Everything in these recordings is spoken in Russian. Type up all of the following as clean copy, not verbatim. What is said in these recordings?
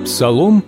Псалом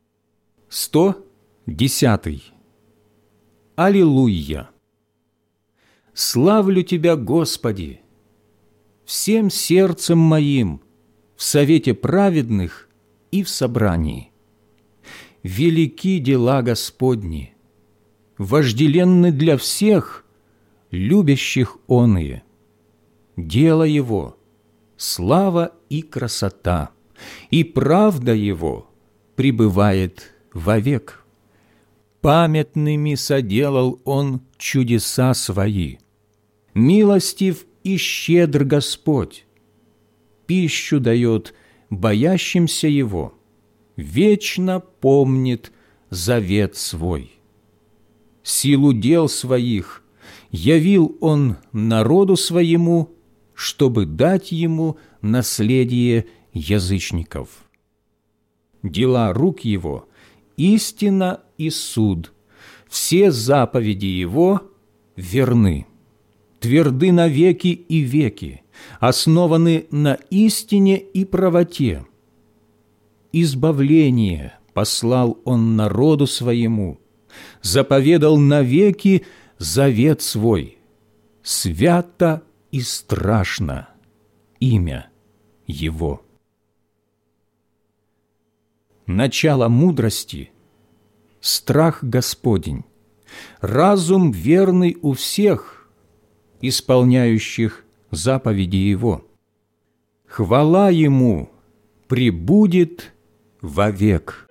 110. Аллилуйя! Славлю Тебя, Господи, всем сердцем моим, в совете праведных и в собрании. Велики дела Господни, вожделенны для всех, любящих оные. Дело Его – слава и красота, и правда Его пребывает вовек. Памятными соделал Он чудеса Свои. Милостив и щедр Господь, пищу дает боящимся Его, вечно помнит завет Свой. Силу дел Своих явил Он народу Своему, чтобы дать Ему наследие язычников. Дела рук Его – истина и суд, все заповеди Его верны, тверды навеки и веки, основаны на истине и правоте. Избавление послал Он народу Своему, заповедал навеки завет Свой. Свято и страшно имя Его. Начало мудрости – страх Господень, разум верный у всех, исполняющих заповеди Его. Хвала Ему пребудет вовек.